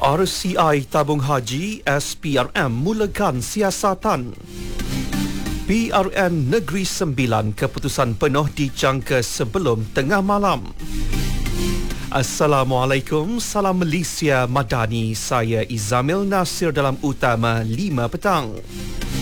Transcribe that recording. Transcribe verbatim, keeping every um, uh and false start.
R C I Tabung Haji S P R M mulakan siasatan. P R N Negeri Sembilan keputusan penuh dijangka sebelum tengah malam. Assalamualaikum, salam Malaysia Madani. Saya Izamil Nasir dalam utama lima petang.